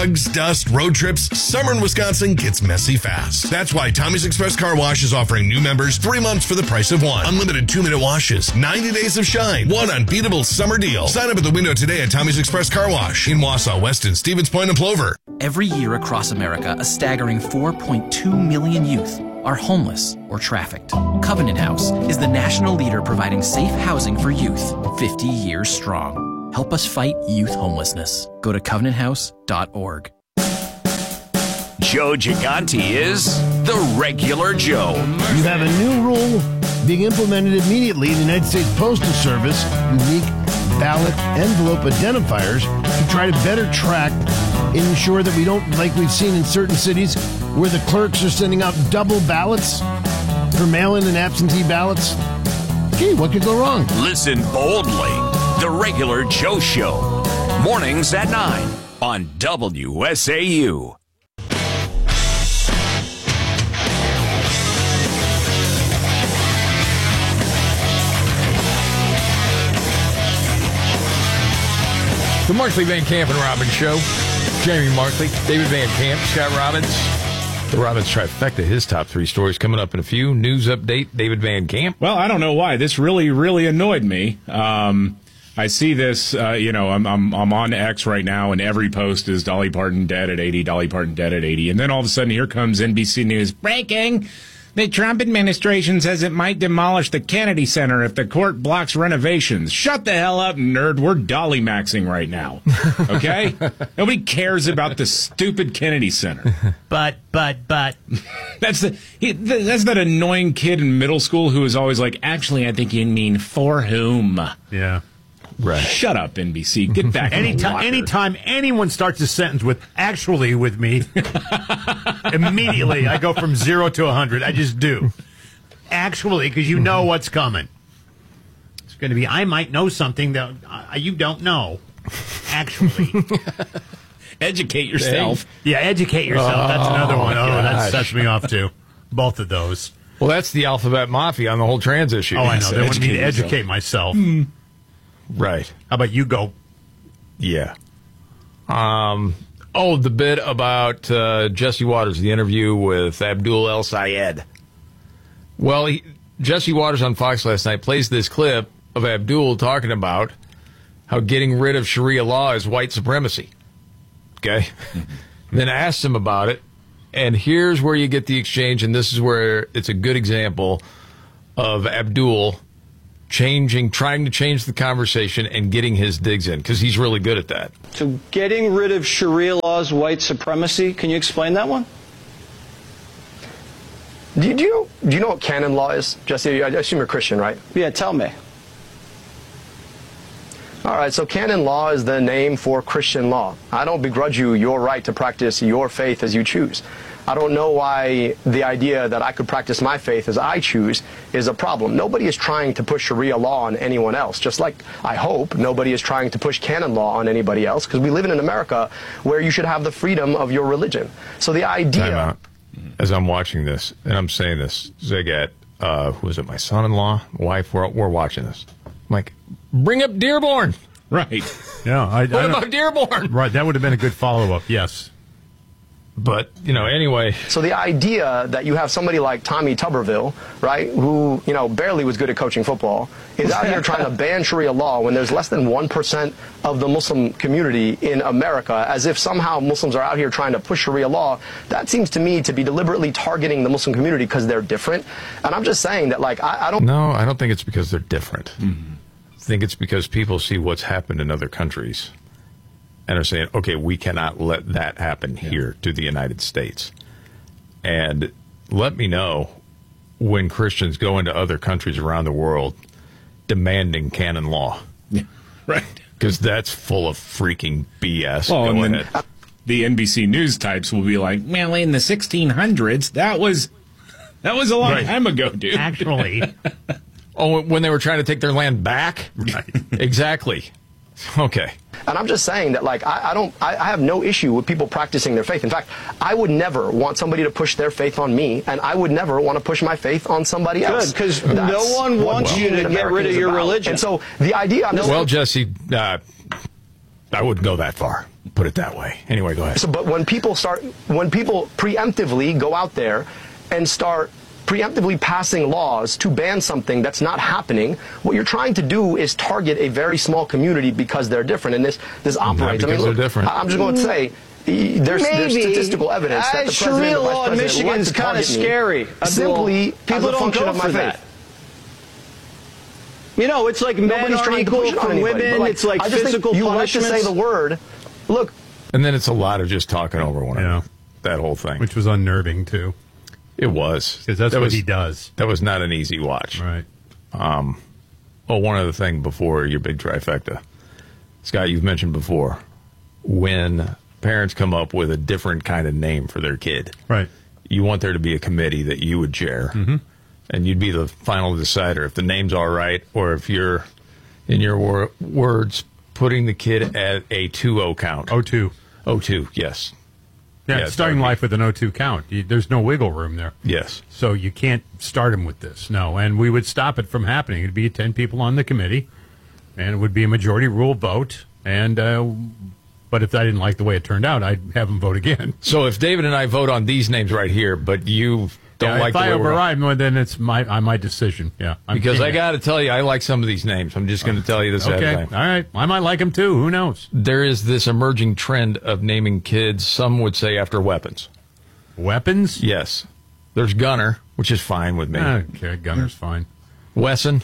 Dogs, dust, road trips, summer in Wisconsin gets messy fast. That's why Tommy's Express Car Wash is offering new members 3 months for the price of one. Unlimited 2-minute washes, 90 days of shine, one unbeatable summer deal. Sign up at the window today at Tommy's Express Car Wash in Wausau, Weston, Stevens Point, and Plover. Every year across America, a staggering 4.2 million youth are homeless or trafficked. Covenant House is the national leader providing safe housing for youth, 50 years strong. Help us fight youth homelessness. Go to covenanthouse.org. Joe Gigante is the regular Joe. You have a new rule being implemented immediately in the United States Postal Service, unique ballot envelope identifiers, to try to better track and ensure that we don't, like we've seen in certain cities, where the clerks are sending out double ballots for mail-in and absentee ballots. Gee, what could go wrong? Listen boldly. The regular Joe Show. Mornings at 9 on WSAU. The Markley, Van Camp and Robbins Show. Jamie Markley, David Van Camp, Scott Robbins. The Robbins trifecta, his top 3 stories coming up in a few. News update, David Van Camp. Well, I don't know why. This really annoyed me. I see this, I'm on X right now, and every post is Dolly Parton dead at 80, Dolly Parton dead at 80. And then all of a sudden, here comes NBC News. Breaking! The Trump administration says it might demolish the Kennedy Center if the court blocks renovations. Shut the hell up, nerd. We're dolly maxing right now. Okay? Nobody cares about the stupid Kennedy Center. But. That's that annoying kid in middle school who is always like, actually, I think you mean for whom. Yeah. Right. Shut up, NBC. Get back. Anytime anyone starts a sentence with "actually" with me, immediately I go from 0 to 100. I just do. Actually, because you know what's coming. It's going to be, I might know something that you don't know. Actually. Educate yourself. Yeah, educate yourself. That's another one. Oh, that sets me off too. Both of those. Well, that's the alphabet mafia on the whole trans issue. Oh, I know. They want me to educate myself. Right. How about you go? Yeah. The bit about Jesse Waters, the interview with Abdul El Sayed. Well, Jesse Waters on Fox last night plays this clip of Abdul talking about how getting rid of Sharia law is white supremacy. Okay? Then asks him about it, and here's where you get the exchange, and this is where it's a good example of Abdul trying to change the conversation and getting his digs in, because he's really good at that. So getting rid of Sharia law is white supremacy. Can you explain that one? Do you know what canon law is? Jesse, I assume you're Christian, right? Yeah, tell me. All right, so canon law is the name for Christian law. I don't begrudge you your right to practice your faith as you choose. I don't know why the idea that I could practice my faith as I choose is a problem. Nobody is trying to push Sharia law on anyone else, just like I hope nobody is trying to push canon law on anybody else, because we live in an America where you should have the freedom of your religion. So the idea... Time out. As I'm watching this, and I'm saying this, Zagat, who is it, my son-in-law, wife, we're watching this. I'm like, bring up Dearborn. Right. Yeah. What about Dearborn? Right, that would have been a good follow-up, yes. But, anyway. So the idea that you have somebody like Tommy Tuberville, right, who, barely was good at coaching football, is out here trying to ban Sharia law when there's less than 1% of the Muslim community in America, as if somehow Muslims are out here trying to push Sharia law, that seems to me to be deliberately targeting the Muslim community because they're different. And I'm just saying that, I don't... No, I don't think it's because they're different. Mm-hmm. I think it's because people see what's happened in other countries and are saying, okay, we cannot let that happen here to the United States. And let me know when Christians go into other countries around the world demanding canon law. Yeah, right. Because that's full of freaking BS. Oh, Go and ahead. The NBC News types will be like, well, in the 1600s, that was a long time ago, dude. Actually. When they were trying to take their land back? Right. Exactly. Okay. And I'm just saying that, I have no issue with people practicing their faith. In fact, I would never want somebody to push their faith on me, and I would never want to push my faith on somebody else. Good, because no one wants you to get rid of your religion. And so the idea... Well, Jesse, I wouldn't go that far. put it that way. Anyway, go ahead. So, but when people preemptively go out there and start preemptively passing laws to ban something that's not happening, what you're trying to do is target a very small community because they're different. And this operates. Because they're different. I'm just going to say, there's statistical evidence that the president Sharia and vice law in president Michigan like is to kind of target me scary. Simply people as a function don't of go my for that. faith. You know, it's like men Nobody's aren't trying to equal push it on from anybody, women. but, It's like I just physical think you punishments. like to say the word. Look, And then it's a lot of just talking over one another. Yeah. That whole thing. Which was unnerving, too. It was. Because that's what he does. That was not an easy watch. Right. Well, one other thing before your big trifecta. Scott, you've mentioned before, when parents come up with a different kind of name for their kid, Right. you want there to be a committee that you would chair, and you'd be the final decider if the name's all right, or if you're, in your words, putting the kid at a 2-0 count. 0-2. 0-2, yes. Yeah, Yes, starting that would be- life with an 0-2 count. There's no wiggle room there. Yes. So you can't start him with this. No. And we would stop it from happening. It'd be 10 people on the committee, and it would be a majority rule vote. And but if I didn't like the way it turned out, I'd have them vote again. So if David and I vote on these names right here, but you don't like if the I way we're override, well, then it's my decision. Yeah. because I got to tell you, I like some of these names. I'm just going to tell you this. Okay. All right. I might like them too. Who knows? There is this emerging trend of naming kids, some would say, after weapons. Weapons? Yes. There's Gunner, which is fine with me. Okay. Gunner's fine. Wesson.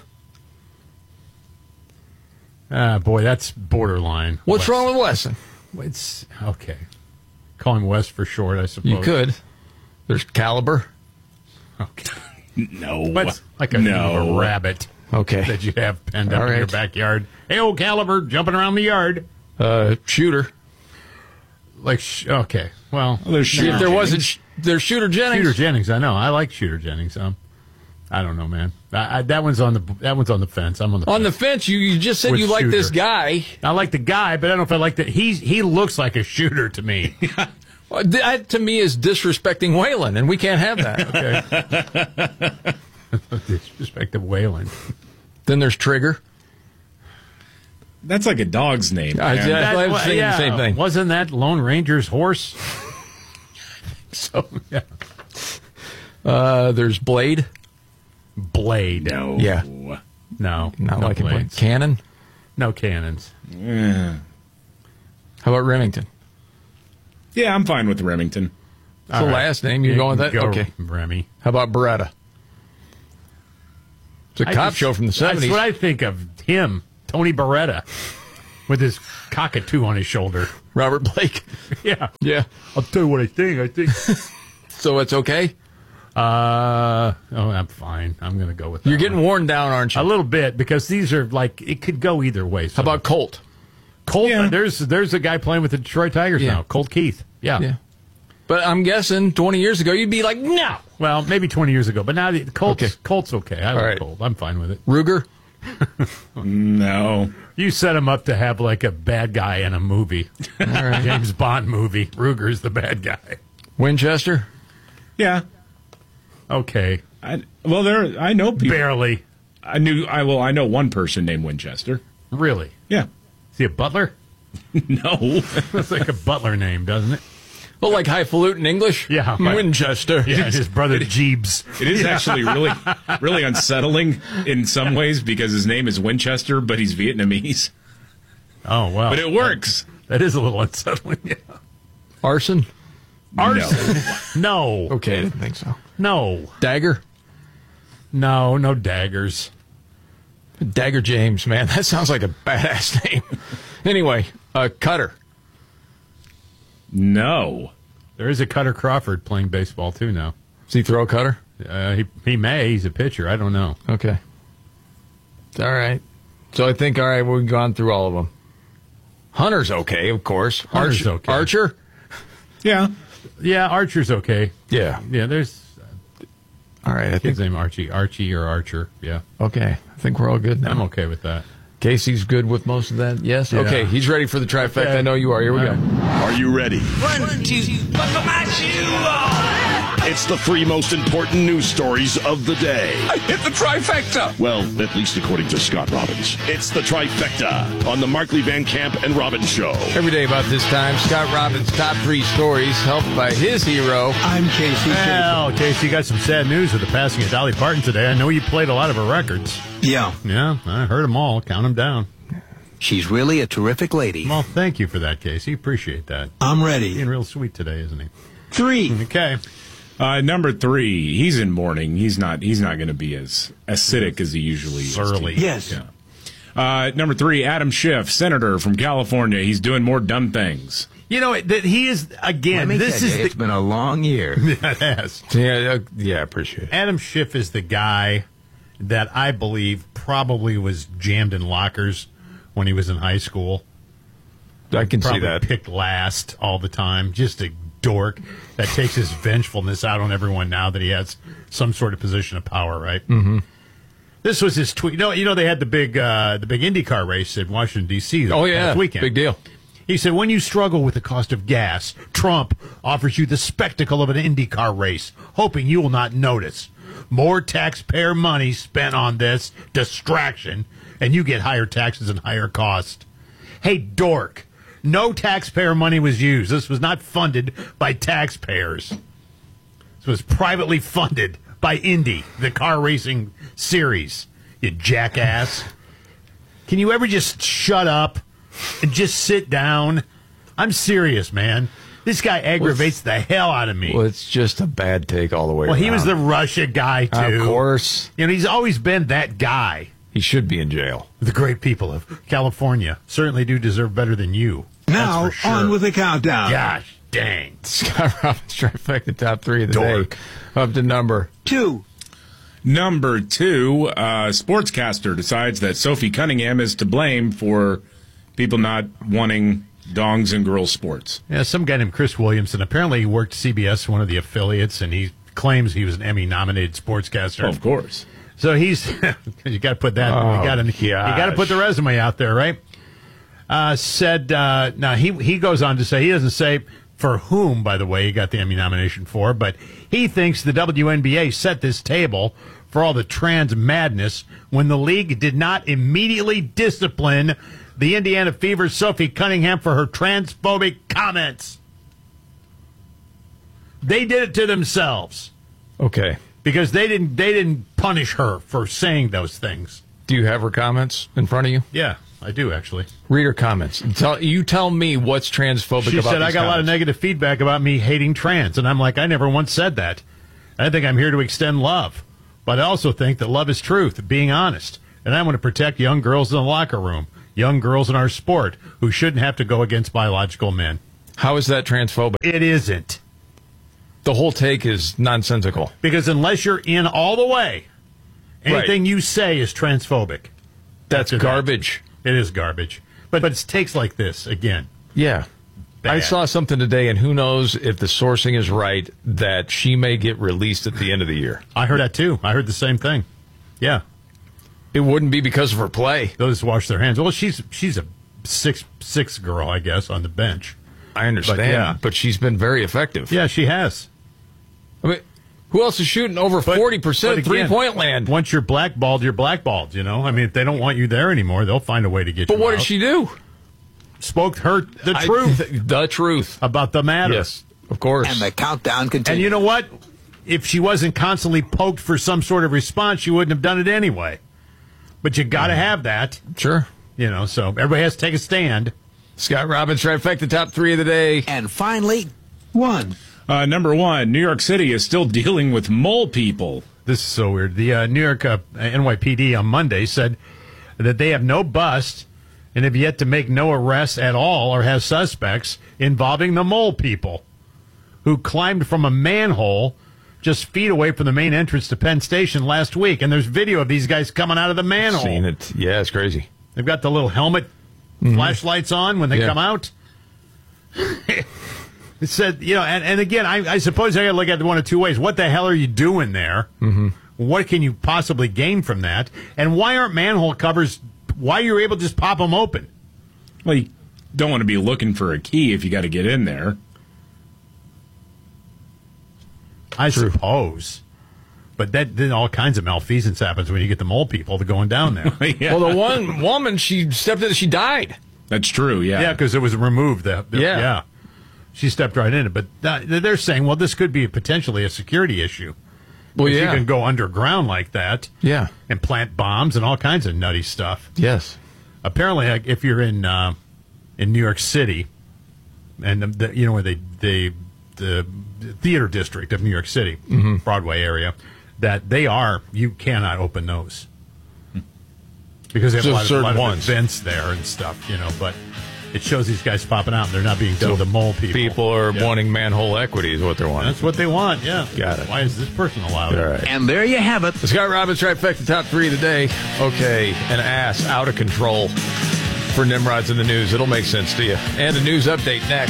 Boy, that's borderline. What's wrong with Wesson? It's okay. Call him Wes for short, I suppose. You could. There's Caliber. Okay. No. But like a rabbit Okay. that you have penned up All in your right. backyard. Hey, old Caliber, jumping around the yard. Shooter. Like, okay. Well, There's See, if there wasn't, there's Shooter Jennings. Shooter Jennings, I know. I like Shooter Jennings. I don't know, man. That one's on the fence. I'm on the On the fence. fence, you just said With you like this Shooter. guy. I like the guy, but I don't know if I like that. He looks like a shooter to me. That, to me, is disrespecting Waylon, and we can't have that. Okay. Disrespect of Waylon. Then there's Trigger. That's like a dog's name. I man. did. I was thinking the same thing. Wasn't that Lone Ranger's horse? So, yeah. There's Blade. Blade. No. Yeah. No. Not no like Blade. blades. Cannon. No cannons. Yeah. How about Remington? Yeah, I'm fine with Remington. It's the last name. You're going with that? Go, Okay. Remy. How about Beretta? It's a cop show from the 70s. That's what I think of him, Tony Beretta, with his cockatoo on his shoulder. Robert Blake. Yeah. Yeah. I'll tell you what I think. So it's okay? I'm fine. I'm going to go with that. You're getting one. worn down, aren't you? A little bit, because these are like, it could go either way. How about Colt? Colt? Yeah. There's a guy playing with the Detroit Tigers Yeah. now, Colt Keith. Yeah. Yeah. But I'm guessing 20 years ago, you'd be like, no. Well, maybe 20 years ago, but now the Colt's Okay. Colt's okay. I like right. Colt. I'm fine with it. Ruger? No. You set him up to have like a bad guy in a movie, James Bond movie. Ruger's the bad guy. Winchester? Yeah. Okay, I know people. barely. I know one person named Winchester. Really? Yeah. Is he a butler? No. That's like a butler name, doesn't it? Well, like highfalutin English? Yeah, right. Winchester. Yeah, his brother Jeebs. It is actually really unsettling in some ways because his name is Winchester, but he's Vietnamese. Oh wow! But it works. That is a little unsettling. Yeah. Arson? Arson? No. Okay, I didn't think so. No. Dagger? No daggers. Dagger James, man. That sounds like a badass name. Anyway, Cutter. No. There is a Cutter Crawford playing baseball too now. Does he throw a cutter? He may. He's a pitcher. I don't know. Okay. All right. So I think, all right, we've gone through all of them. Hunter's okay, of course. Hunter's okay. Archer? Yeah. Yeah, Archer's okay. Yeah. Yeah, there's All right. I kid's think, name Archie or Archer. Yeah, okay. I think we're all good now. I'm okay with that. Casey's good with most of that? Yes? Yeah. Okay, he's ready for the trifecta. Okay. I know you are. Here we go. Are you ready? 1, 2, buckle my shoe on. It's the 3 most important news stories of the day. I hit the trifecta. Well, at least according to Scott Robbins. It's the trifecta on the Markley Van Camp and Robbins Show. Every day about this time, Scott Robbins' top 3 stories, helped by his hero. I'm Casey. Well, Casey, you got some sad news with the passing of Dolly Parton today. I know you played a lot of her records. Yeah. Yeah, I heard them all. Count them down. She's really a terrific lady. Well, thank you for that, Casey. Appreciate that. I'm ready. Being real sweet today, isn't he? 3. Okay. Number 3, he's in mourning. He's not going to be as acidic as he usually is. Surly. Yes. Yeah. Number 3, Adam Schiff, senator from California. He's doing more dumb things. You know, that he is, again, It's been a long year. Yeah, it has. Yeah, appreciate it. Adam Schiff is the guy that I believe probably was jammed in lockers when he was in high school. I can see Probably that. picked last all the time. Just a dork that takes his vengefulness out on everyone now that he has some sort of position of power, right? Mm-hmm. This was his tweet. You know, they had the big IndyCar race in Washington, D.C. Oh, yeah. last weekend. Big deal. He said, when you struggle with the cost of gas, Trump offers you the spectacle of an IndyCar race, hoping you will not notice. More taxpayer money spent on this distraction, and you get higher taxes and higher costs. Hey, dork, no taxpayer money was used. This was not funded by taxpayers. This was privately funded by Indy, the car racing series. You jackass. Can you ever just shut up and just sit down? I'm serious, man. This guy aggravates the hell out of me. Well, it's just a bad take all the way Well, around. he was the Russia guy, too. Of course. You know, he's always been that guy. He should be in jail. The great people of California certainly do deserve better than you. Now, That's for sure. on with the countdown. Gosh dang. Scott Robbins trifecta top 3 of the Dork. day. Up to number 2. Number 2, sportscaster decides that Sophie Cunningham is to blame for people not wanting dongs in girls' sports. Yeah, some guy named Chris Williamson. Apparently he worked CBS, one of the affiliates, and he claims he was an Emmy-nominated sportscaster. Oh, of course. So he's you got to put that. Oh, you got to put the resume out there, right? Now he goes on to say, he doesn't say for whom, by the way, he got the Emmy nomination for, but he thinks the WNBA set this table for all the trans madness when the league did not immediately discipline the Indiana Fever's Sophie Cunningham for her transphobic comments. They did it to themselves. Okay. Because they didn't punish her for saying those things. Do you have her comments in front of you? Yeah, I do actually. Read her comments. Tell me what's transphobic She about said, I got a lot of negative feedback about me hating trans. And I'm like, I never once said that. I think I'm here to extend love. But I also think that love is truth, being honest. And I want to protect young girls in the locker room, young girls in our sport who shouldn't have to go against biological men. How is that transphobic? It isn't. The whole take is nonsensical. Because unless you're in all the way, anything you say is transphobic. That's garbage. It is garbage. But it's takes like this, again. Yeah. Bad. I saw something today, and who knows if the sourcing is right, that she may get released at the end of the year. I heard that, too. I heard the same thing. Yeah. It wouldn't be because of her play. They'll just wash their hands. Well, she's a 6'6" girl, I guess, on the bench. I understand, but she's been very effective. Yeah, she has. I mean, who else is shooting over 40% three-point land? Once you're blackballed, you're blackballed, you know? I mean, if they don't want you there anymore, they'll find a way to get you But what out. did she do? Spoke the truth. The truth. About the matter. Yes, of course. And the countdown continues. And you know what? If she wasn't constantly poked for some sort of response, she wouldn't have done it anyway. But you got to have that. Sure. You know, so everybody has to take a stand. Scott Robbins, trifecta top 3 of the day. And finally, 1. Number 1, New York City is still dealing with mole people. This is so weird. The New York NYPD on Monday said that they have no bust and have yet to make no arrests at all or have suspects involving the mole people who climbed from a manhole just feet away from the main entrance to Penn Station last week. And there's video of these guys coming out of the manhole. Seen it. Yeah, it's crazy. They've got the little helmet flashlights on when they come out. It said, you know, and again, I suppose I got to look at it one of two ways. What the hell are you doing there? Mm-hmm. What can you possibly gain from that? And why aren't manhole covers, why are you able to just pop them open? Well, you don't want to be looking for a key if you got to get in there. I suppose. But then all kinds of malfeasance happens when you get the mole people going down there. Yeah. Well, the one woman, she stepped in, she died. That's true, yeah. Yeah, because it was removed. Yeah. She stepped right in it. But they're saying, well, this could be potentially a security issue. Well, if yeah. you can go underground like that, Yeah. and plant bombs and all kinds of nutty stuff. Yes. Apparently, like, if you're in New York City, and where the theater district of New York City, Broadway area, that you cannot open those because they have a lot of events there and stuff, but it shows these guys popping out and they're not being done with the mole people. People are wanting manhole equity is what they're wanting. That's what they want, yeah. Got it. Why is this person allowed? All right. And there you have it. The Scott Robbins Trifecta Top 3 of the day. Okay, an ass out of control for Nimrods in the news. It'll make sense to you. And a news update next.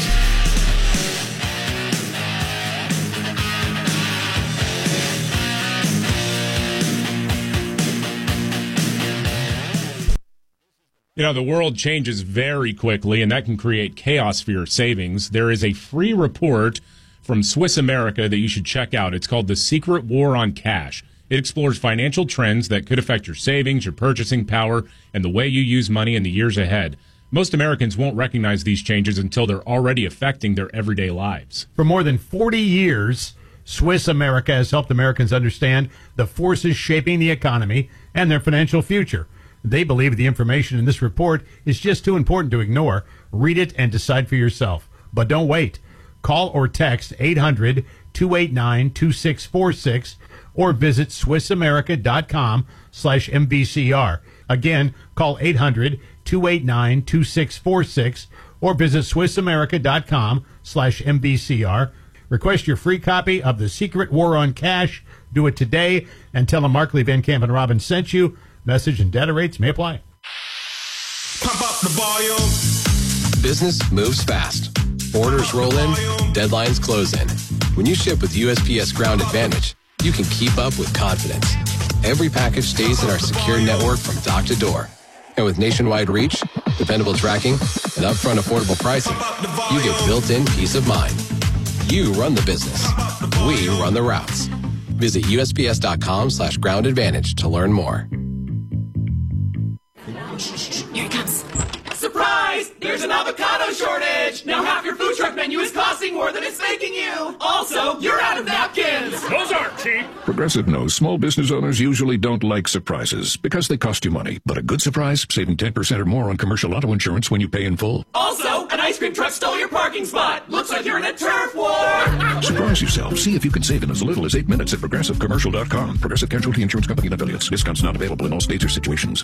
The world changes very quickly, and that can create chaos for your savings. There is a free report from Swiss America that you should check out. It's called The Secret War on Cash. It explores financial trends that could affect your savings, your purchasing power, and the way you use money in the years ahead. Most Americans won't recognize these changes until they're already affecting their everyday lives. For more than 40 years, Swiss America has helped Americans understand the forces shaping the economy and their financial future. They believe the information in this report is just too important to ignore. Read it and decide for yourself. But don't wait. Call or text 800-289-2646 or visit SwissAmerica.com/MBCR. Again, call 800-289-2646 or visit SwissAmerica.com/MBCR. Request your free copy of The Secret War on Cash. Do it today and tell them Markley, Van Camp, and Robbins sent you. Message and data rates may apply. Pump up the volume. Business moves fast. Orders roll in, deadlines close in. When you ship with USPS Ground Advantage, you can keep up with confidence. Every package stays in our secure network from dock to door. And with nationwide reach, dependable tracking, and upfront affordable pricing, you get built-in peace of mind. You run the business. We run the routes. Visit USPS.com/Ground Advantage to learn more. Here it comes. Surprise! There's an avocado shortage! Now half your food truck menu is costing more than it's making you! Also, you're out of napkins! Those aren't cheap! Progressive knows small business owners usually don't like surprises because they cost you money. But a good surprise, saving 10% or more on commercial auto insurance when you pay in full. Also, an ice cream truck stole your parking spot! Looks like you're in a turf war! Surprise yourself. See if you can save in as little as 8 minutes at ProgressiveCommercial.com. Progressive Casualty Insurance Company and affiliates. Discounts not available in all states or situations.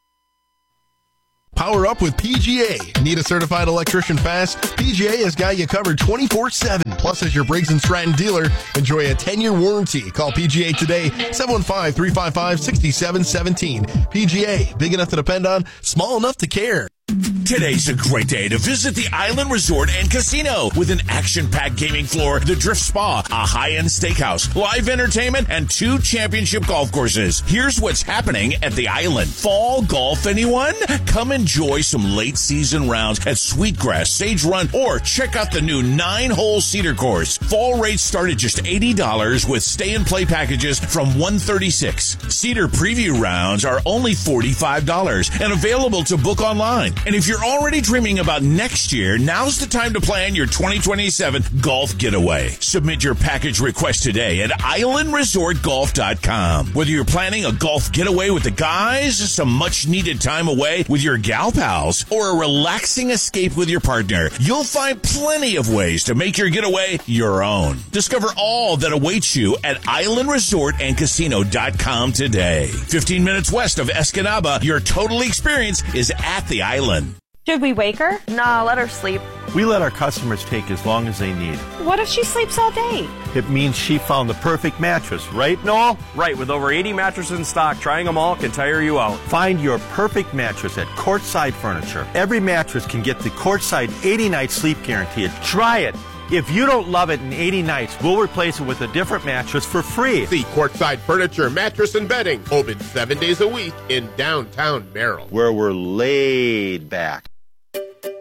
Power up with PGA. Need a certified electrician fast? PGA has got you covered 24/7. Plus, as your Briggs & Stratton dealer, enjoy a 10-year warranty. Call PGA today, 715-355-6717. PGA, big enough to depend on, small enough to care. Today's a great day to visit the Island Resort and Casino with an action-packed gaming floor, the Drift Spa, a high-end steakhouse, live entertainment, and 2 championship golf courses. Here's what's happening at the Island. Fall golf, anyone? Come enjoy some late-season rounds at Sweetgrass, Sage Run, or check out the new 9-hole Cedar course. Fall rates start at just $80 with stay-and-play packages from $136. Cedar preview rounds are only $45 and available to book online. And if you're already dreaming about next year, now's the time to plan your 2027 golf getaway. Submit your package request today at islandresortgolf.com. Whether you're planning a golf getaway with the guys, some much-needed time away with your gal pals, or a relaxing escape with your partner, you'll find plenty of ways to make your getaway your own. Discover all that awaits you at islandresortandcasino.com today. 15 minutes west of Escanaba, your total experience is at the Island. Should we wake her? Nah, let her sleep. We let our customers take as long as they need. What if she sleeps all day? It means she found the perfect mattress, right, Noel? Right, with over 80 mattresses in stock, trying them all can tire you out. Find your perfect mattress at Courtside Furniture. Every mattress can get the Courtside 80-night sleep guarantee. Try it. If you don't love it in 80 nights, we'll replace it with a different mattress for free. See Courtside Furniture, Mattress and Bedding, open 7 days a week in downtown Merrill, where we're laid back.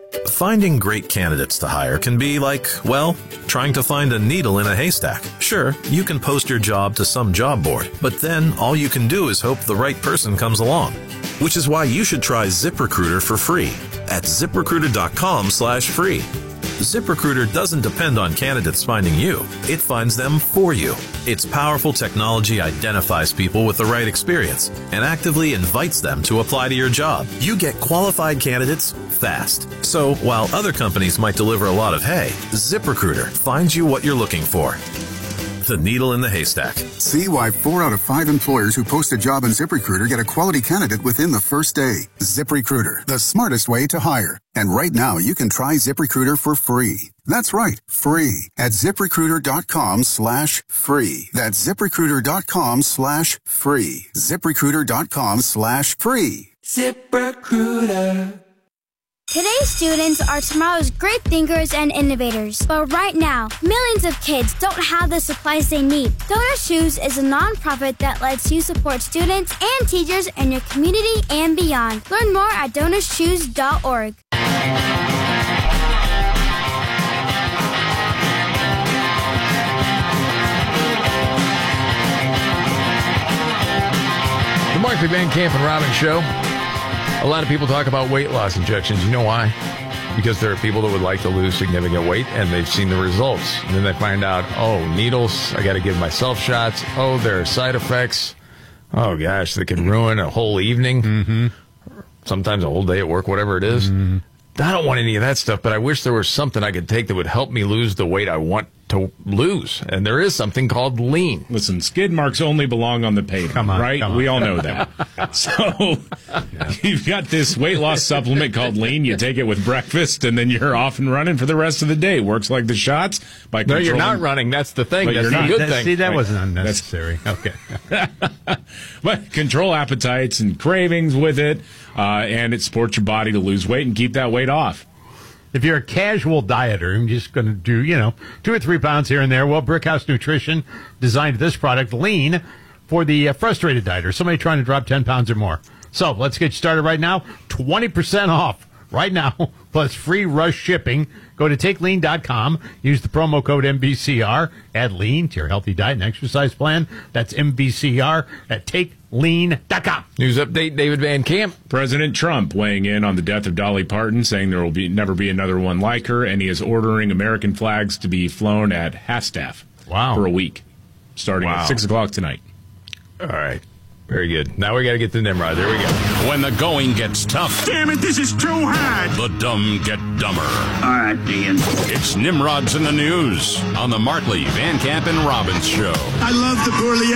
Finding great candidates to hire can be like, well, trying to find a needle in a haystack. Sure, you can post your job to some job board, but then all you can do is hope the right person comes along. Which is why you should try ZipRecruiter for free at ZipRecruiter.com/free. ZipRecruiter doesn't depend on candidates finding you. It finds them for you. Its powerful technology identifies people with the right experience and actively invites them to apply to your job. You get qualified candidates fast. So while other companies might deliver a lot of hay, ZipRecruiter finds you what you're looking for. The needle in the haystack. See why 4 out of 5 employers who post a job on ZipRecruiter get a quality candidate within the first day. ZipRecruiter, the smartest way to hire. And right now, you can try ZipRecruiter for free. That's right, free at ZipRecruiter.com/free. That's ZipRecruiter.com/free. ZipRecruiter.com/free. ZipRecruiter. Today's students are tomorrow's great thinkers and innovators. But right now, millions of kids don't have the supplies they need. Donor Shoes is a nonprofit that lets you support students and teachers in your community and beyond. Learn more at DonorShoes.org. The Markley Van Camp and Robbins Show. A lot of people talk about weight loss injections. You know why? Because there are people that would like to lose significant weight, and they've seen the results. And then they find out, oh, needles, I got to give myself shots. Oh, there are side effects. Oh, gosh, they can ruin a whole evening. Mm-hmm. Sometimes a whole day at work, whatever it is. Mm-hmm. I don't want any of that stuff, but I wish there was something I could take that would help me lose the weight I want to lose. And there is something called lean. Listen, skid marks only belong on the pavement, right? We all know that. So you've got this weight loss supplement called lean. You take it with breakfast, and then you're off and running for the rest of the day. Works like the shots. By no, you're not running. That's the thing. That's the good thing. See, that wasn't unnecessary. Okay. But control appetites and cravings with it, and it supports your body to lose weight and keep that weight off. If you're a casual dieter and just going to do, 2 or 3 pounds here and there, well, Brickhouse Nutrition designed this product, Lean, for the frustrated dieter, somebody trying to drop 10 pounds or more. So let's get you started right now. 20% off right now, plus free rush shipping. Go to TakeLean.com. Use the promo code MBCR. Add Lean to your healthy diet and exercise plan. That's MBCR at TakeLean.com. News update, David Van Camp. President Trump weighing in on the death of Dolly Parton, saying there will never be another one like her, and he is ordering American flags to be flown at half-staff for a week, starting at 6 o'clock tonight. All right. Very good. Now we got to get to Nimrod. There we go. When the going gets tough. Damn it, this is too hard. The dumb get dumber. All right, Dean. It's Nimrod's in the News on the Markley, Van Camp, and Robbins Show. I love the poorly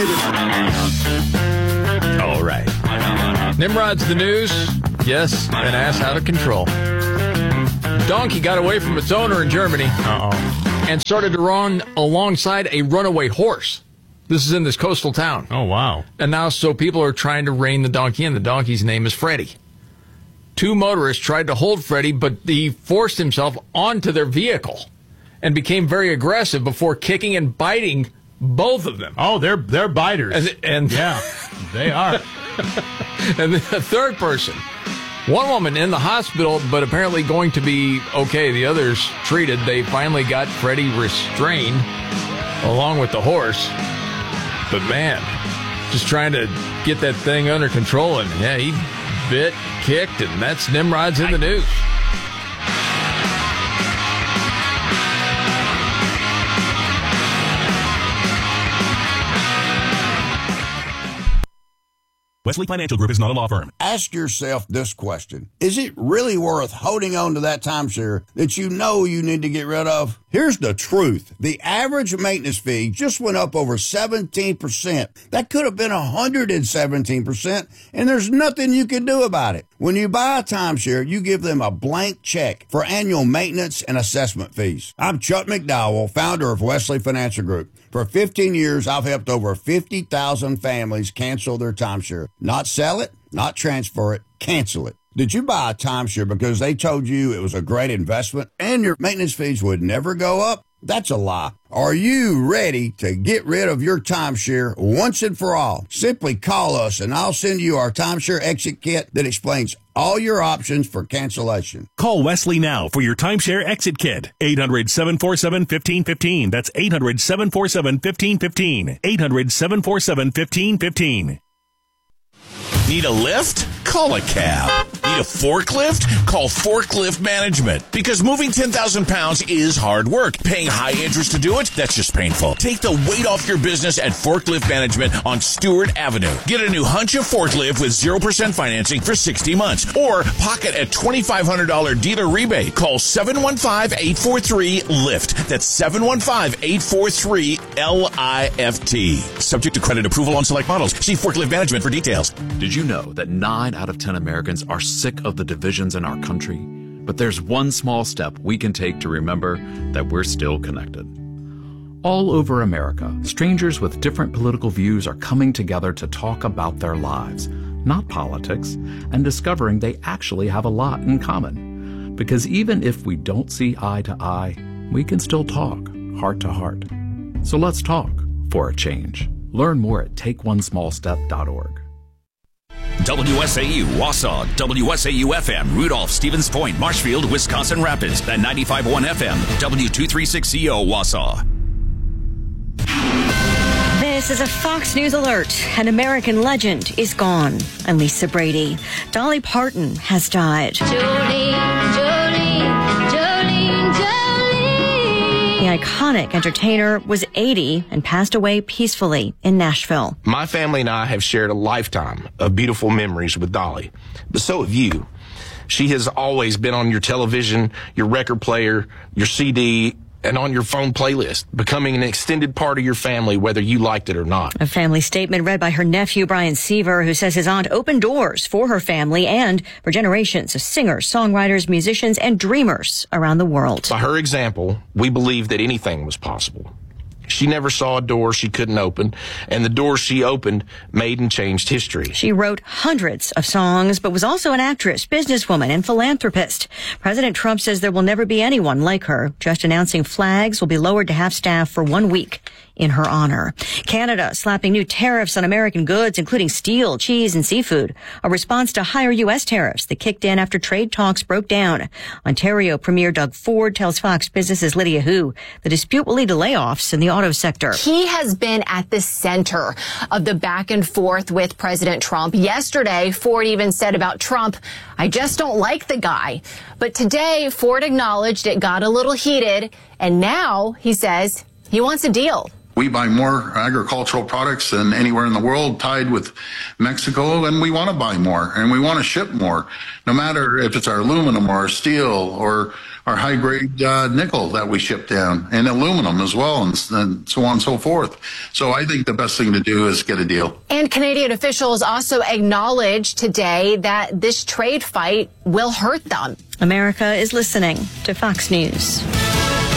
educated. All right. Nimrod's the News. Yes, and ass out of control. Donkey got away from its owner in Germany. And started to run alongside a runaway horse. This is in this coastal town. Oh, wow. And now, so people are trying to rein the donkey in. The donkey's name is Freddie. 2 motorists tried to hold Freddie, but he forced himself onto their vehicle and became very aggressive before kicking and biting both of them. Oh, they're biters. And yeah, they are. And the third person, one woman in the hospital, but apparently going to be okay. The others treated. They finally got Freddie restrained along with the horse. But man, just trying to get that thing under control. And yeah, he bit, kicked, and that's Nimrod's in the News. Wesley Financial Group is not a law firm. Ask yourself this question. Is it really worth holding on to that timeshare that you know you need to get rid of? Here's the truth. The average maintenance fee just went up over 17%. That could have been 117%, and there's nothing you can do about it. When you buy a timeshare, you give them a blank check for annual maintenance and assessment fees. I'm Chuck McDowell, founder of Wesley Financial Group. For 15 years, I've helped over 50,000 families cancel their timeshare. Not sell it, not transfer it, cancel it. Did you buy a timeshare because they told you it was a great investment and your maintenance fees would never go up? That's a lie. Are you ready to get rid of your timeshare once and for all? Simply call us and I'll send you our timeshare exit kit that explains all your options for cancellation. Call Wesley now for your timeshare exit kit. 800-747-1515. That's 800-747-1515. 800-747-1515. Need a lift? Call a cab. Need a forklift? Call Forklift Management. Because moving 10,000 pounds is hard work. Paying high interest to do it? That's just painful. Take the weight off your business at Forklift Management on Stewart Avenue. Get a new Huncha forklift with 0% financing for 60 months. Or pocket a $2,500 dealer rebate. Call 715-843-LIFT. That's 715-843-LIFT. Subject to credit approval on select models. See Forklift Management for details. Did you know that 9 out of 10 Americans are sick of the divisions in our country? But there's one small step we can take to remember that we're still connected. All over America, strangers with different political views are coming together to talk about their lives, not politics, and discovering they actually have a lot in common. Because even if we don't see eye to eye, we can still talk heart to heart. So let's talk for a change. Learn more at takeonesmallstep.org. WSAU, Wausau, WSAU-FM, Rudolph, Stevens Point, Marshfield, Wisconsin Rapids, and 95.1 FM, W236CO, Wausau. This is a Fox News alert. An American legend is gone. I'm Lisa Brady. Dolly Parton has died. The iconic entertainer was 80 and passed away peacefully in Nashville. My family and I have shared a lifetime of beautiful memories with Dolly, but so have you. She has always been on your television, your record player, your CD, and on your phone playlist, becoming an extended part of your family, whether you liked it or not. A family statement read by her nephew, Brian Seaver, who says his aunt opened doors for her family and for generations of singers, songwriters, musicians, and dreamers around the world. By her example, we believe that anything was possible. She never saw a door she couldn't open, and the doors she opened made and changed history. She wrote hundreds of songs, but was also an actress, businesswoman, and philanthropist. President Trump says there will never be anyone like her, just announcing flags will be lowered to half-staff for 1 week in her honor. Canada slapping new tariffs on American goods, including steel, cheese, and seafood, a response to higher U.S. tariffs that kicked in after trade talks broke down. Ontario Premier Doug Ford tells Fox Business's Lydia Hu the dispute will lead to layoffs in the auto sector. He has been at the center of the back and forth with President Trump. Yesterday, Ford even said about Trump, "I just don't like the guy." But today, Ford acknowledged it got a little heated, and now he says he wants a deal. We buy more agricultural products than anywhere in the world tied with Mexico, and we want to buy more, and we want to ship more, no matter if it's our aluminum or our steel or our high-grade nickel that we ship down, and aluminum as well, and so on and so forth. So I think the best thing to do is get a deal. And Canadian officials also acknowledged today that this trade fight will hurt them. America is listening to Fox News.